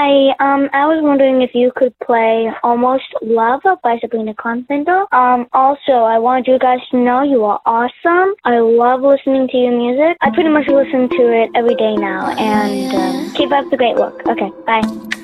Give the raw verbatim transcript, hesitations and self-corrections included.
Hi, um, I was wondering if you could play Almost Love by Sabrina Carpenter. Um, also, I wanted you guys to know you are awesome. I love listening to your music. I pretty much listen to it every day now, and um, keep up the great work. Okay, bye.